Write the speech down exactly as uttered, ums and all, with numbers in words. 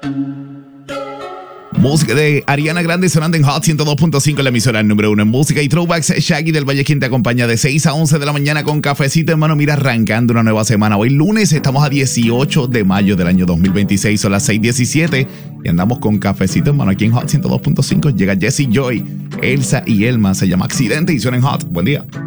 Música de Ariana Grande sonando en Hot ciento dos punto cinco, la emisora número uno en música y throwbacks. Shaggy del Valle, quien te acompaña de seis a once de la mañana con cafecito, hermano. Mira, arrancando una nueva semana. Hoy lunes estamos a dieciocho de mayo del año dos mil veintiséis. Son las seis diecisiete y andamos con cafecito, hermano. Aquí en Hot ciento dos punto cinco llega Jesse Joy, Elsa y Elma. Se llama Accidente y suena en Hot. Buen día.